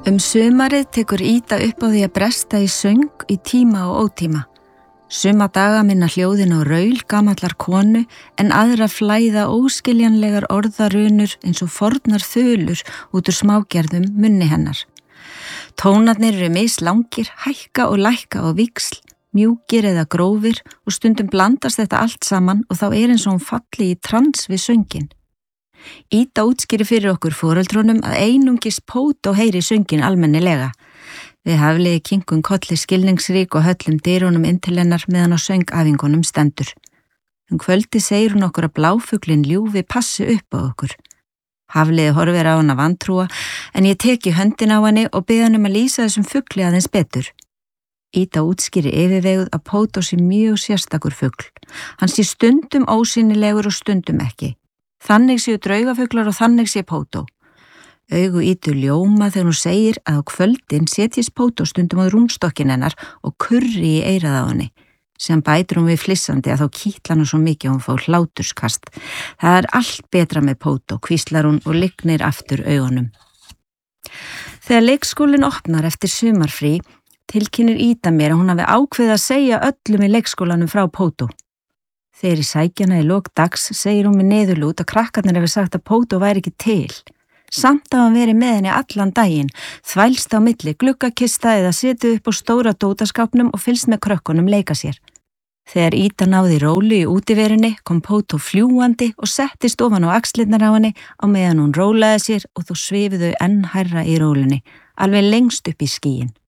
Sumarið tekur Ída upp á því að bresta í söng í tíma og ótíma. Suma daga minna hljóðin á raul gamallar konu en aðra flæða óskiljanlegar orðarunur eins og fornar þulur út úr smágerðum munni hennar. Tónarnir eru mislangir, hækka og lækka á víxl, mjúkir eða grófir og stundum blandast þetta allt saman og þá eins og hún falli í trans við söngin. Ída útskýrir fyrir okkur foreldrunum að einungis Pótó heyri söngin almennilega. Við Hafliði kinkun kolli skilningsrík og höllum dyrunum inn til hennar meðan á söngæfingunum stendur. Kvöldi segir hún okkur að bláfuglinn ljúfi passi upp á okkur. Hafliði horfir á hana vantrúa en ég teki höndin á henni og bið hann að lýsa þessum fugli aðeins betur. Ída útskýrir yfirveguð að Pótó sé mjög sérstakur fugl. Hann sé stundum ósýnilegur og stundum ekki. Þannig séu draugafuglar og þannig sé Pótó. Augu Ídu ljóma þegar hún segir að á kvöldin setjist Pótó stundum á rúmstokkin hennar og kurri í eyrað á henni. Sem bætir hún við flissandi að þá kýtla hann svo mikið að hún fá hláturskast. Það er allt betra með Pótó, hvíslar hún og lygnir aftur augunum. Þegar leikskólinn opnar eftir sumarfrí, tilkynnir Ída mér að hún hafi ákveðið að segja öllum í leikskólanum frá Pótó. Þegar í sækjana í lok dags segir hún með niðurlút að krakkarnir hefur sagt að Pótó væri ekki til. Samt að hann verið með henni allan daginn, þvælst á milli gluggakista eða setið upp á stóra dótaskápnum og fylgst með krökkunum leika sér. Þegar Ída náði rólu í útiverunni kom Pótó fljúandi og settist ofan á axlirnar á henni á meðan hún rólaði sér og þó svifu þau enn hærra í rólunni, alveg lengst upp í skýin.